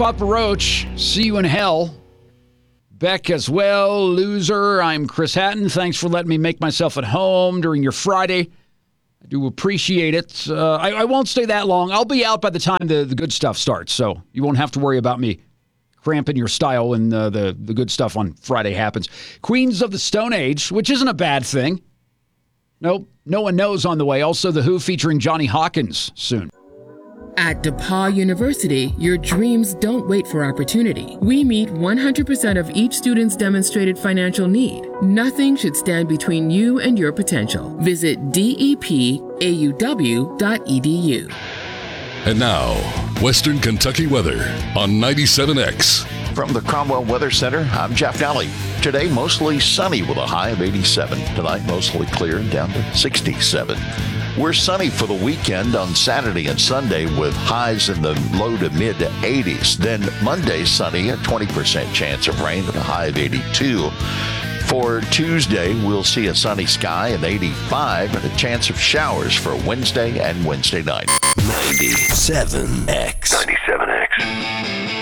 Papa Roach. See you in hell. Beck as well. Loser. I'm Chris Hatton. Thanks for letting me make myself at home during your Friday. I do appreciate it. I won't stay that long. I'll be out by the time the good stuff starts, so you won't have to worry about me cramping your style when the good stuff on Friday happens. Queens of the Stone Age, which isn't a bad thing. Nope, No One Knows on the way. Also, The Who featuring Johnny Hawkins soon. At DePaul University, your dreams don't wait for opportunity. We meet 100% of each student's demonstrated financial need. Nothing should stand between you and your potential. Visit depauw.edu. And now, Western Kentucky weather on 97X. From the Cromwell Weather Center, I'm Jeff Nally. Today, mostly sunny with a high of 87. Tonight, mostly clear and down to 67. We're sunny for the weekend on Saturday and Sunday with highs in the low to mid 80s. Then Monday, sunny, a 20% chance of rain with a high of 82. For Tuesday, we'll see a sunny sky and 85 and a chance of showers for Wednesday and Wednesday night. 97X. 97X.